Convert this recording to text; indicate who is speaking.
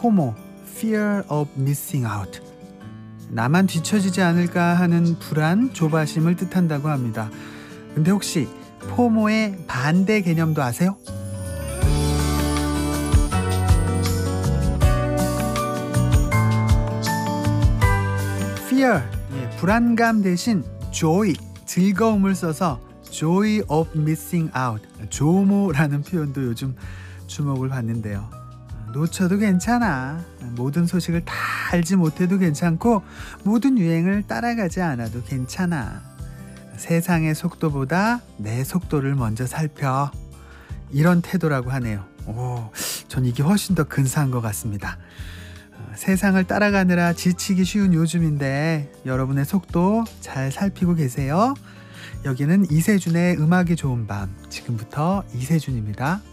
Speaker 1: 포모, fear of missing out. 나만 뒤처지지 않을까 하는 불안, 조바심을 뜻한다고 합니다. 근데 혹시 포모의 반대 개념도 아세요? fear, 불안감 대신 joy, 즐거움을 써서 joy of missing out, 조모라는 표현도 요즘 주목을 받는데요. 놓쳐도 괜찮아. 모든 소식을 다 알지 못해도 괜찮고 모든 유행을 따라가지 않아도 괜찮아. 세상의 속도보다 내 속도를 먼저 살펴. 이런 태도라고 하네요. 전 이게 훨씬 더 근사한 것 같습니다. 세상을 따라가느라 지치기 쉬운 요즘인데 여러분의 속도 잘 살피고 계세요? 여기는 이세준의 음악이 좋은 밤. 지금부터 이세준입니다.